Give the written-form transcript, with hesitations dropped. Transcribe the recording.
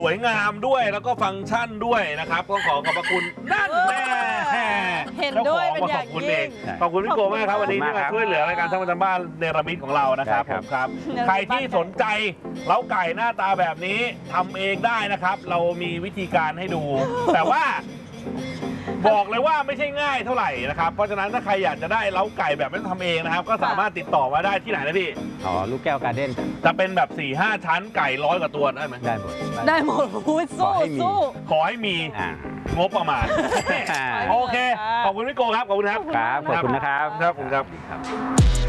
สวยงามด้วยแล้วก็ฟังก์ชันด้วยนะครับก็ขอขอบพระคุณนั่นแน่เห็นด้วยเป็นอย่างยิ่งขอบคุณพี่โกมากครับวันนี้ที่มาช่วยเหลือรายการท่านบ้านเนรมิตของเรานะครับผมครับใครที่สนใจเล้าไก่หน้าตาแบบนี้ทำเองได้นะครับเรามีวิธีการให้ดู แต่ว่าบอกเลยว่าไม่ใช่ง่ายเท่าไหร่นะครับเพราะฉะนั้นถ้าใครอยากจะได้เล้าไก่แบบไม่ต้องทำเองนะครับก็สามารถติดต่อมาได้ที่ไหนนะพี่ลูกแก้วการ์เด้นจะเป็นแบบ 4-5 ชั้นไก่100 กว่าตัวได้ไหมได้หมดพูดสู้ขอให้มีงบประมาณโอเคขอบคุณพี่โกครับขอบคุณครับขอบคุณนะครับครับ